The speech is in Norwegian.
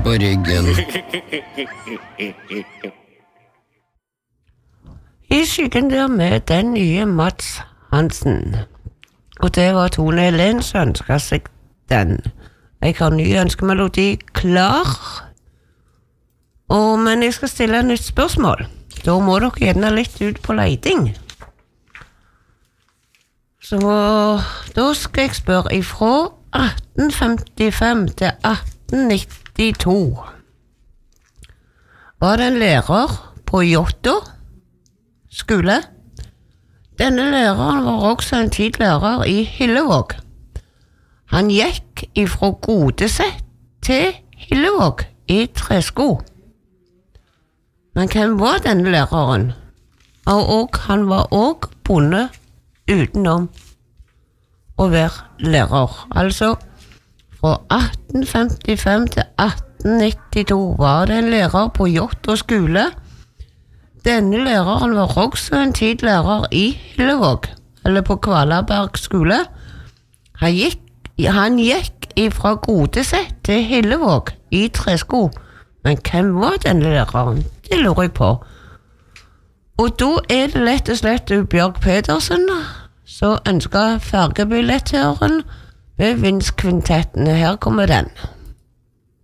på ryggen. I skyggen der med den nye Mats Hansen. Og det var Tone Helen som ønsket seg den. Jeg har ny ønskemelodi klar. Men jeg skal stille et nytt spørsmål. Da må dere gjerne litt ut på leiding. Så da skal jeg spørre ifra 1855 til 1892. Var det en lærer på Jåttå skole? Denne læreren var også en tid lærer i Hillevåg. Han gikk ifra Godeset til Hillevåg i tresko. Men hvem var denne læreren? Og han var også bonde utenom å være lærer. Altså, fra 1855 til 1892 var det en lærer på Jåttå skole. Denne læreren var også en tid lærer i Hillevåg, eller på Kvalaberg skole. Han gikk ifra Godeset til Hillevåg i tresko. Men hvem var denne læreren? Det lurer jeg på. Og da det lett og slett Bjørg Pedersen, så ønsker fargebillettøren ved Vindskvintettene. Her kommer den.